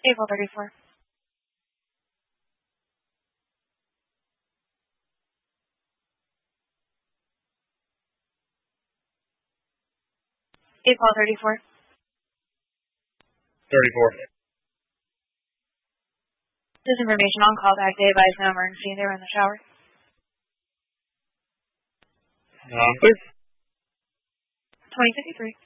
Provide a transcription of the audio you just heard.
April 34. April 34. 34. This information on callback day advised no emergency. They were in the shower. Clear. 2053.